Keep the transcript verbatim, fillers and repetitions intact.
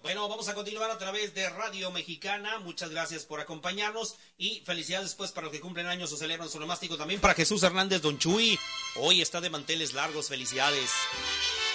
Bueno, vamos a continuar a través de Radio Mexicana. Muchas gracias por acompañarnos y felicidades pues para los que cumplen años o celebran su nomástico. También para Jesús Hernández Don Chuy. Hoy está de manteles largos. Felicidades.